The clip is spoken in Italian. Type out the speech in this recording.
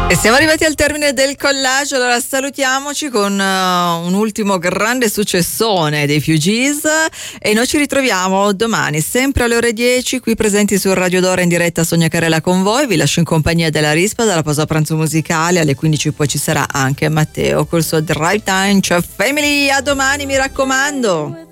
E siamo arrivati al termine del collage, allora salutiamoci con un ultimo grande successone dei Fugees e noi ci ritroviamo domani sempre alle ore 10 qui presenti su Radio Dora in diretta Sonia Carella con voi. Vi lascio in compagnia della Rispa dalla pausa pranzo musicale, alle 15 poi ci sarà anche Matteo col suo Drive Time, cioè Family. A domani, mi raccomando.